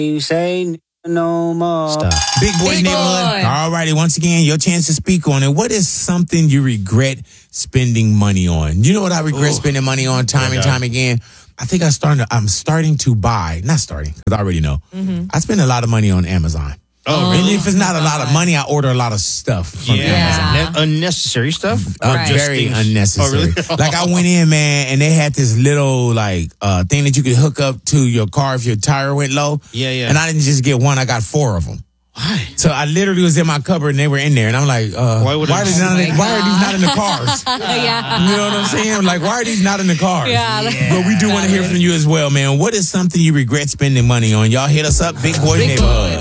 You say no more. Stop. Big Boy Big Neighborhood. Boy. All righty, once again, your chance to speak on it. What is something you regret spending money on? You know what I regret spending money on time and time again? I think I'm starting to buy, not starting, because I already know. I spend a lot of money on Amazon. Oh, And if it's not a lot of money, I order a lot of stuff from Amazon. Yeah. Unnecessary stuff? Right. Very things- unnecessary. Oh, really? Like I went in, man, and they had this little thing that you could hook up to your car if your tire went low. Yeah. And I didn't just get one; I got 4 of them. Why? So I literally was in my cupboard and they were in there, and I'm like, why are these not in the cars? Yeah. You know what I'm saying? Like, why are these not in the cars? Yeah. But we do want to hear from you as well, man. What is something you regret spending money on? Y'all hit us up, Big Boy Neighborhood.